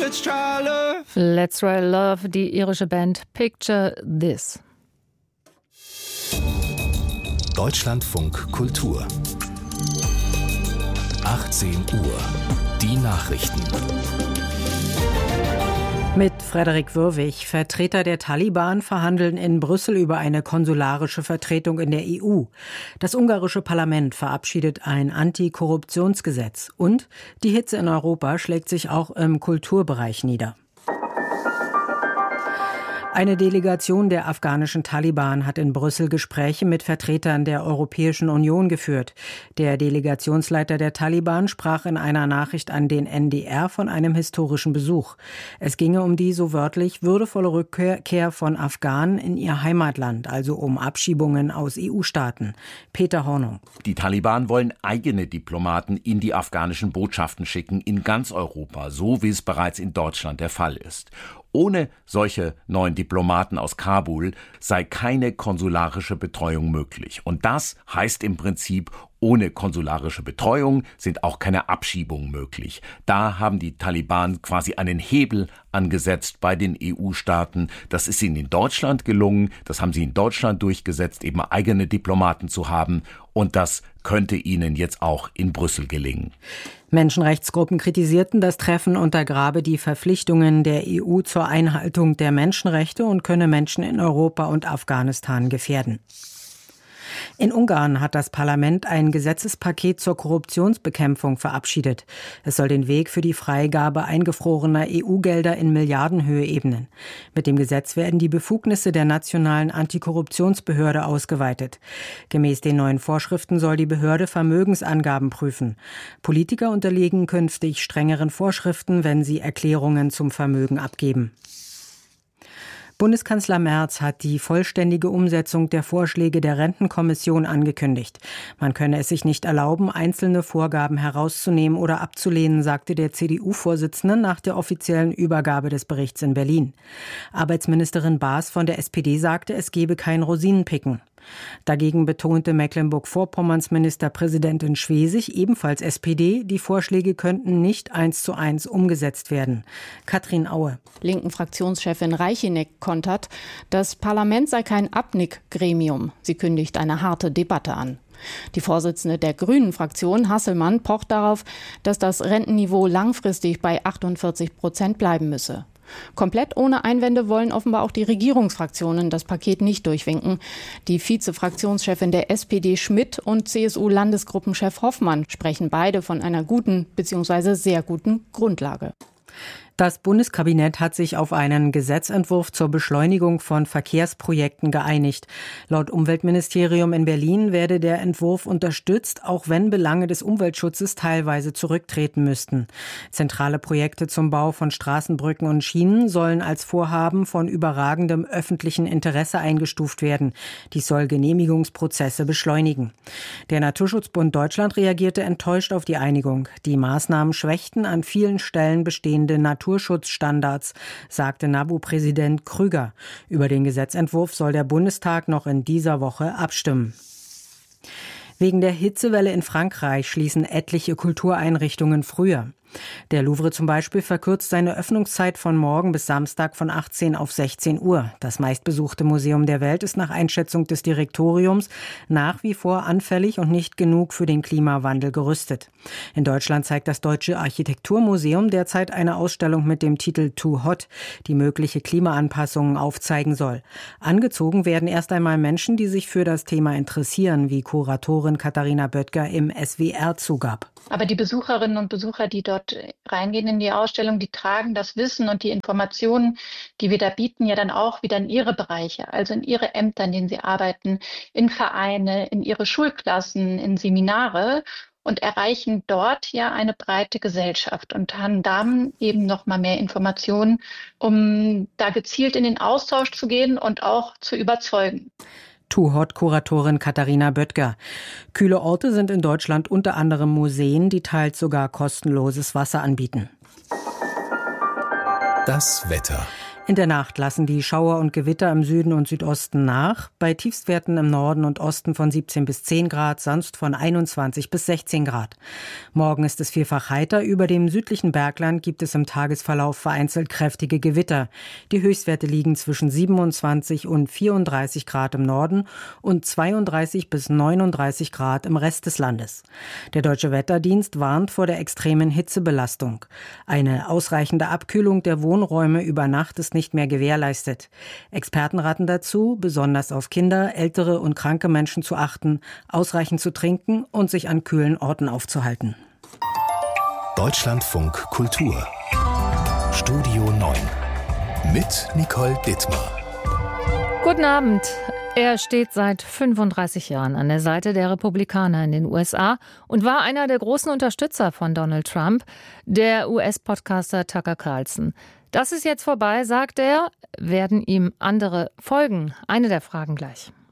let's try love. Let's Try Love, die irische Band Picture This. Deutschlandfunk Kultur 18 Uhr. Die Nachrichten. Mit Frederik Würwig. Vertreter der Taliban verhandeln in Brüssel über eine konsularische Vertretung in der EU. Das ungarische Parlament verabschiedet ein Antikorruptionsgesetz. Und die Hitze in Europa schlägt sich auch im Kulturbereich nieder. Eine Delegation der afghanischen Taliban hat in Brüssel Gespräche mit Vertretern der Europäischen Union geführt. Der Delegationsleiter der Taliban sprach in einer Nachricht an den NDR von einem historischen Besuch. Es ginge um die, so wörtlich, würdevolle Rückkehr von Afghanen in ihr Heimatland, also um Abschiebungen aus EU-Staaten. Peter Hornung. Die Taliban wollen eigene Diplomaten in die afghanischen Botschaften schicken, in ganz Europa, so wie es bereits in Deutschland der Fall ist. Ohne solche neuen Diplomaten aus Kabul sei keine konsularische Betreuung möglich. Und das heißt im Prinzip, ohne konsularische Betreuung sind auch keine Abschiebungen möglich. Da haben die Taliban quasi einen Hebel angesetzt bei den EU-Staaten. Das ist ihnen in Deutschland gelungen. Das haben sie in Deutschland durchgesetzt, eben eigene Diplomaten zu haben. Und das könnte ihnen jetzt auch in Brüssel gelingen. Menschenrechtsgruppen kritisierten, das Treffen untergrabe die Verpflichtungen der EU zur Einhaltung der Menschenrechte und könne Menschen in Europa und Afghanistan gefährden. In Ungarn hat das Parlament ein Gesetzespaket zur Korruptionsbekämpfung verabschiedet. Es soll den Weg für die Freigabe eingefrorener EU-Gelder in Milliardenhöhe ebnen. Mit dem Gesetz werden die Befugnisse der nationalen Antikorruptionsbehörde ausgeweitet. Gemäß den neuen Vorschriften soll die Behörde Vermögensangaben prüfen. Politiker unterliegen künftig strengeren Vorschriften, wenn sie Erklärungen zum Vermögen abgeben. Bundeskanzler Merz hat die vollständige Umsetzung der Vorschläge der Rentenkommission angekündigt. Man könne es sich nicht erlauben, einzelne Vorgaben herauszunehmen oder abzulehnen, sagte der CDU-Vorsitzende nach der offiziellen Übergabe des Berichts in Berlin. Arbeitsministerin Baas von der SPD sagte, es gebe kein Rosinenpicken. Dagegen betonte Mecklenburg-Vorpommerns Ministerpräsidentin Schwesig, ebenfalls SPD, die Vorschläge könnten nicht 1:1 umgesetzt werden. Katrin Aue. Linken Fraktionschefin Reicheneck kontert, das Parlament sei kein Abnickgremium. Sie kündigt eine harte Debatte an. Die Vorsitzende der Grünen-Fraktion, Hasselmann, pocht darauf, dass das Rentenniveau langfristig bei 48% bleiben müsse. Komplett ohne Einwände wollen offenbar auch die Regierungsfraktionen das Paket nicht durchwinken. Die Vize-Fraktionschefin der SPD Schmidt und CSU-Landesgruppenchef Hoffmann sprechen beide von einer guten bzw. sehr guten Grundlage. Das Bundeskabinett hat sich auf einen Gesetzentwurf zur Beschleunigung von Verkehrsprojekten geeinigt. Laut Umweltministerium in Berlin werde der Entwurf unterstützt, auch wenn Belange des Umweltschutzes teilweise zurücktreten müssten. Zentrale Projekte zum Bau von Straßenbrücken und Schienen sollen als Vorhaben von überragendem öffentlichen Interesse eingestuft werden. Dies soll Genehmigungsprozesse beschleunigen. Der Naturschutzbund Deutschland reagierte enttäuscht auf die Einigung. Die Maßnahmen schwächten an vielen Stellen bestehende Naturschutzstandards, sagte NABU-Präsident Krüger. Über den Gesetzentwurf soll der Bundestag noch in dieser Woche abstimmen. Wegen der Hitzewelle in Frankreich schließen etliche Kultureinrichtungen früher. Der Louvre zum Beispiel verkürzt seine Öffnungszeit von morgen bis Samstag von 18 auf 16 Uhr. Das meistbesuchte Museum der Welt ist nach Einschätzung des Direktoriums nach wie vor anfällig und nicht genug für den Klimawandel gerüstet. In Deutschland zeigt das Deutsche Architekturmuseum derzeit eine Ausstellung mit dem Titel Too Hot, die mögliche Klimaanpassungen aufzeigen soll. Angezogen werden erst einmal Menschen, die sich für das Thema interessieren, wie Kuratorin Katharina Böttger im SWR zugab. Aber die Besucherinnen und Besucher, die dort reingehen in die Ausstellung, die tragen das Wissen und die Informationen, die wir da bieten, ja dann auch wieder in ihre Bereiche, also in ihre Ämter, in denen sie arbeiten, in Vereine, in ihre Schulklassen, in Seminare und erreichen dort ja eine breite Gesellschaft und haben dann eben noch mal mehr Informationen, um da gezielt in den Austausch zu gehen und auch zu überzeugen. Too Hot-Kuratorin Katharina Böttger. Kühle Orte sind in Deutschland unter anderem Museen, die teils sogar kostenloses Wasser anbieten. Das Wetter. In der Nacht lassen die Schauer und Gewitter im Süden und Südosten nach. Bei Tiefstwerten im Norden und Osten von 17 bis 10 Grad, sonst von 21 bis 16 Grad. Morgen ist es vielfach heiter. Über dem südlichen Bergland gibt es im Tagesverlauf vereinzelt kräftige Gewitter. Die Höchstwerte liegen zwischen 27 und 34 Grad im Norden und 32 bis 39 Grad im Rest des Landes. Der Deutsche Wetterdienst warnt vor der extremen Hitzebelastung. Eine ausreichende Abkühlung der Wohnräume über Nacht ist nicht mehr gewährleistet. Experten raten dazu, besonders auf Kinder, ältere und kranke Menschen zu achten, ausreichend zu trinken und sich an kühlen Orten aufzuhalten. Deutschlandfunk Kultur. Studio 9 mit Nicole Dittmar. Guten Abend. Er steht seit 35 Jahren an der Seite der Republikaner in den USA und war einer der großen Unterstützer von Donald Trump, der US-Podcaster Tucker Carlson. Das ist jetzt vorbei, sagt er. Werden ihm andere folgen? Eine der Fragen gleich.